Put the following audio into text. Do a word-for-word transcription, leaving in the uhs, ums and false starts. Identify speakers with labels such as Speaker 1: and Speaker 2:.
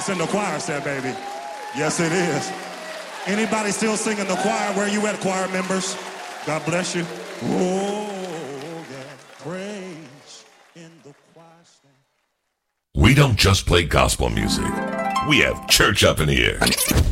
Speaker 1: It's in the choir set, baby. Yes, it is. Anybody still singing the choir? Where you at, choir members? God bless you. Oh, yeah. Praise in the choir stand.
Speaker 2: We don't just play gospel music. We have church up in here.